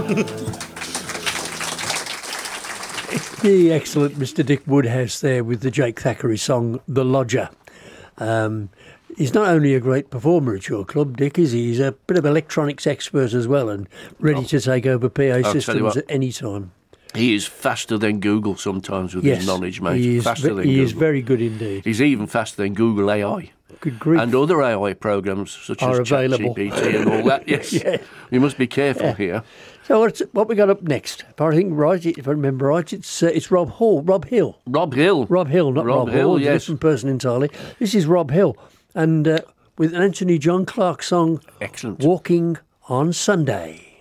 The excellent Mr. Dick Woodhouse there with the Jake Thackeray song, The Lodger. He's not only a great performer at your club, Dick, is he? He's a bit of electronics expert as well and ready to take over PA systems at any time. He is faster than Google sometimes with his knowledge, mate. He is very good indeed. He's even faster than Google AI. Good grief. And other AI programs such as ChatGPT and all that. Yes. Yeah. You must be careful here. So what we got up next? I think, right, if I remember right, it's Rob Hill. Rob Hill, not Rob Hall. Yes. A different person entirely. This is Rob Hill. And with an Anthony John Clark song, excellent, Walking on Sunday.